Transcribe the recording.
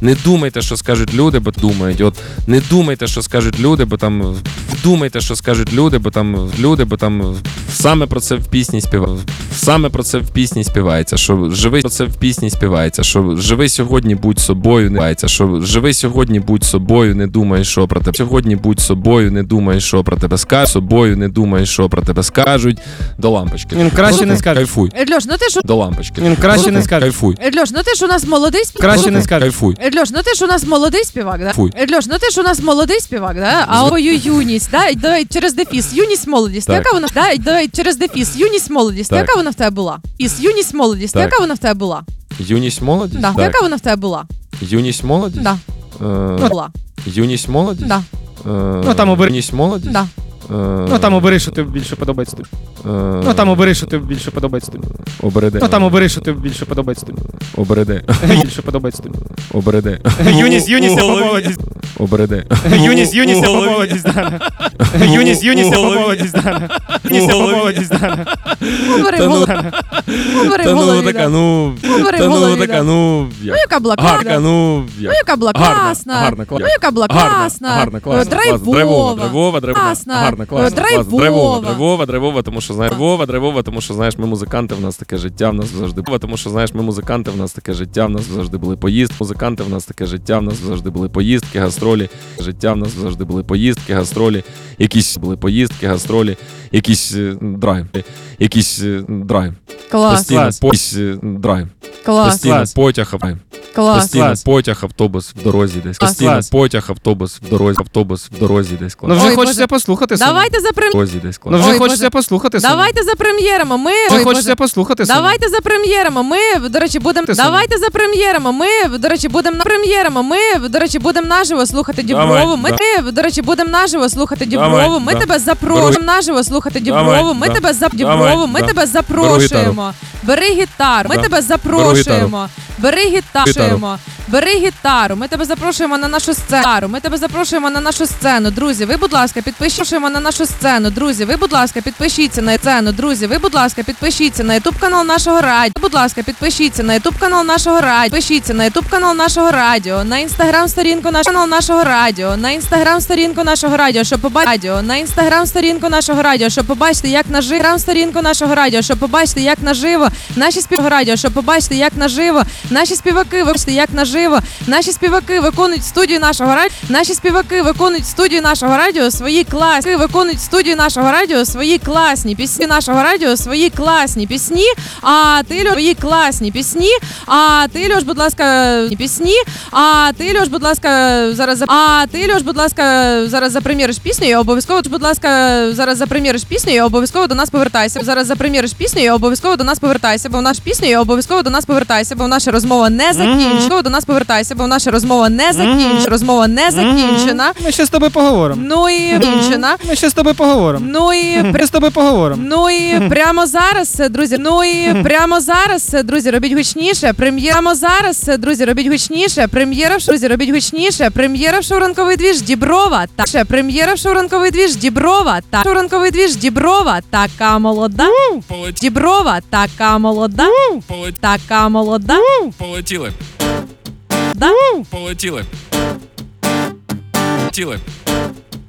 не думайте, що скажуть люди, бо думають. От не думайте, що скажуть люди, бо там думайте, що скажуть люди, бо там саме про це в пісні співається. Саме про це в пісні співається, що живи про це в пісні співається, що живи сьогодні, будь собою, не співається, що живи сьогодні, будь собою, не думай, що про тебе. Сьогодні будь собою, не думай, що про тебе скажуть. Собою, не думай, що про тебе скажуть. До лампочки. Він краще не скаже. Кайфуй. Льош, ну ти що? До лампочки. Він краще не скаже. Кайфуй. Льош, ну ти ж у нас молодий співак. Краще не скаже. Кайфуй. Льош, ну ти ж у нас молодий співак, да? Фуй. Льош, ну ти ж у нас молодий співак, да? А твою юність, да? Давай через дефіс. Юність, молодість. Так. Яка вона? Да? Давай через дефіс. Юність, молодість. Так. Яка вона в тебе була? Юність, молодість. Так. Яка вона в тебе була? Юність, молодість? Да. Так. Яка вона в тебе була? Юність, молодість? Да. Була. Юність, молодість? Да. Ну, там обери. Юність, молодість? Да. Ну там обери, що тобі більше подобається тобі. Ну там обери, що тобі більше подобається тобі. Обереде. Ну там обери, що тобі більше подобається тобі. Обереде. Більше подобається тобі. Обереде. Юність або молодість. Обереде. Юність або молодість, Дана. Юність або молодість, Дана. Юність або молодість, Дана. Говори в голові. Говори в Та ну голові, така, да. ну... Говори Та в ну голові, така, да. ну... Ну, яка була Гарна, класна. ну... Ну, яка була класна. Гарна, Ну, яка була класна. Гарна, класна. Драйвова. Класна. Гарна, класна. Драйвова, тому що знаєш, драйвова, тому що знаєш, ми музиканти, в нас таке життя, в нас завжди тому що знаєш, ми музиканти, в нас таке життя, в нас завжди були поїздки, музиканти, в нас таке життя, в нас завжди були поїздки, гастролі, життя, в нас завжди були поїздки, гастролі, якісь були поїздки, гастролі, якийсь драйв. Клас. Постійно драйв. Клас. Постійно потяг, Клас. постійно потяг, автобус в дорозі десь. Постійно потяг, автобус в дорозі десь. Ну вже Ой, хочеться Боже. послухати. Давайте за Дорозі десь. Ну вже Ой, хочеться Боже. послухати. Давайте за прем'єрами. Ми Вже хочеться послухати. Давайте за прем'єрами. Ми, до речі, будемо. Давайте за прем'єрами. Ми, до речі, будемо на прем'єрами. Ми, до речі, будемо наживо слухати Діброву. Ми, до речі, будемо наживо слухати Діброву. Ми тебе запрошуємо наживо слухати Діброву. Ми тебе Діброву. Ми тебе запрошуємо. Бери гітару. Ми тебе запрошуємо. Бери гітару. Бери гітару. Ми тебе запрошуємо на нашу сцену. Ми тебе запрошуємо на нашу сцену. Друзі, ви, будь ласка, підпишіться на нашу сцену. Друзі, ви, будь ласка, підпишіться на сцену. Друзі, ви, будь ласка, підпишіться на YouTube канал нашого радіо. Будь ласка, підпишіться на YouTube канал нашого радіо. Підпишіться на YouTube канал нашого радіо, на Instagram сторінку нашого радіо, на Instagram сторінку нашого радіо, щоб побачити на Instagram сторінку нашого радіо, щоб побачити, як наживо сторінку нашого радіо, щоб побачити, як наживо наші радіо, щоб побачити, як наживо наші співаки, вибачте, як наживо наші співаки виконують в студії нашого радіо. Наші співаки виконують в студії нашого радіо свої класні, виконують в студії нашого радіо свої класні пісні нашого радіо, свої класні пісні. А ти, Льош, свої класні пісні. А ти, Льош, будь ласка, пісні. А ти, Льош, будь ласка, зараз зараз запрем'єриш пісню і обов'язково, будь ласка, зараз запрем'єриш пісню і обов'язково до нас повертайся. Зараз запрем'єриш пісню і обов'язково до нас повертайся, бо наша пісня і обов'язково до нас повертайся, бо наша розмова не закінчена. До нас повертайся, бо наша розмова не закінчена. Розмова не закінчена. Ми ще з тобою поговоримо. Ну і закінчена. Ми ще з тобою поговоримо. Ну і Ми з тобою поговоримо. Ну і прямо зараз, друзі. Робіть гучніше. Прямо зараз, друзі, робіть гучніше. Прем'єра в друзі, робіть гучніше. Прем'єра в шоу «Ранковий двіж» Діброва. Та прем'єра в шоу «Ранковий двіж» Діброва. Та шоу «Ранковий двіж» Діброва. Така молода. Діброва. Така молода. Така молода. Полетіли. Да? Полетіли.